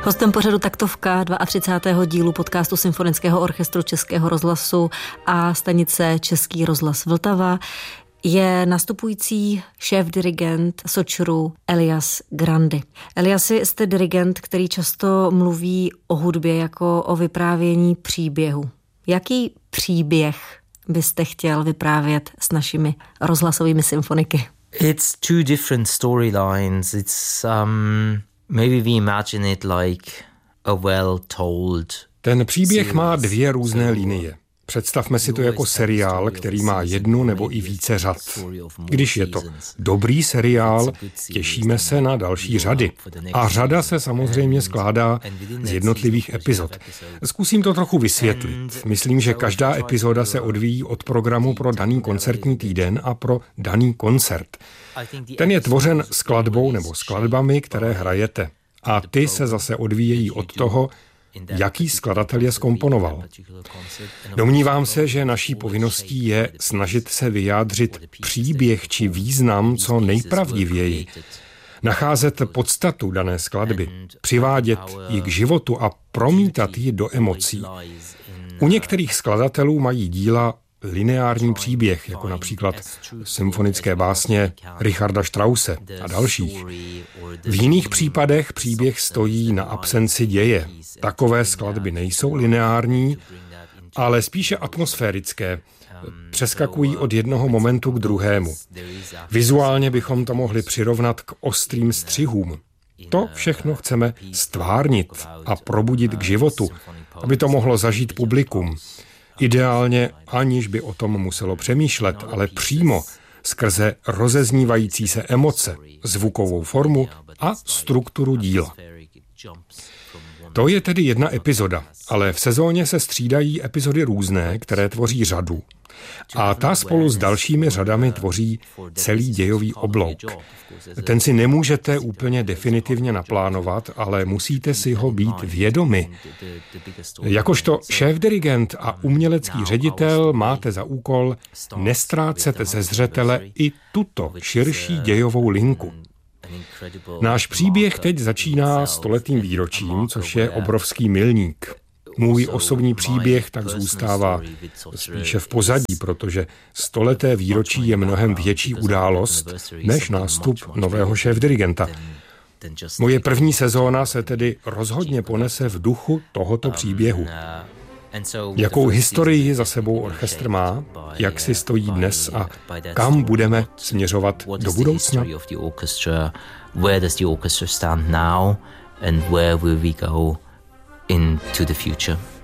Hostem pořadu Taktovka 32. dílu podcastu Symfonického orchestru Českého rozhlasu a stanice Český rozhlas Vltava je nastupující šéf-dirigent Sočuru Elias Grandy. Eliasi, jste dirigent, který často mluví o hudbě jako o vyprávění příběhu. Jaký příběh byste chtěl vyprávět s našimi rozhlasovými symfoniky? It's two different storylines. It's maybe we imagine it like a well told. Ten příběh má dvě různé linie. Představme si to jako seriál, který má jednu nebo i více řad. Když je to dobrý seriál, těšíme se na další řady. A řada se samozřejmě skládá z jednotlivých epizod. Zkusím to trochu vysvětlit. Myslím, že každá epizoda se odvíjí od programu pro daný koncertní týden a pro daný koncert. Ten je tvořen skladbou nebo skladbami, které hrajete. A ty se zase odvíjejí od toho, jaký skladatel je zkomponoval. Domnívám se, že naší povinností je snažit se vyjádřit příběh či význam co nejpravdivěji, nacházet podstatu dané skladby, přivádět ji k životu a promítat ji do emocí. U některých skladatelů mají díla lineární příběh, jako například symfonické básně Richarda Strause a dalších. V jiných případech příběh stojí na absenci děje. Takové skladby nejsou lineární, ale spíše atmosférické. Přeskakují od jednoho momentu k druhému. Vizuálně bychom to mohli přirovnat k ostrým střihům. To všechno chceme stvárnit a probudit k životu, aby to mohlo zažít publikum. Ideálně, aniž by o tom muselo přemýšlet, ale přímo skrze rozeznívající se emoce, zvukovou formu a strukturu díla. To je tedy jedna epizoda, ale v sezóně se střídají epizody různé, které tvoří řadu. A ta spolu s dalšími řadami tvoří celý dějový oblouk. Ten si nemůžete úplně definitivně naplánovat, ale musíte si ho být vědomi. Jakožto šéf-dirigent a umělecký ředitel máte za úkol nestrácet ze zřetele i tuto širší dějovou linku. Náš příběh teď začíná 100letým výročím, což je obrovský milník. Můj osobní příběh tak zůstává spíše v pozadí, protože 100leté výročí je mnohem větší událost než nástup nového šéfdirigenta. Moje první sezóna se tedy rozhodně ponese v duchu tohoto příběhu. Jakou historii za sebou orchestr má, jak si stojí dnes a kam budeme směřovat do budoucna? Into the future.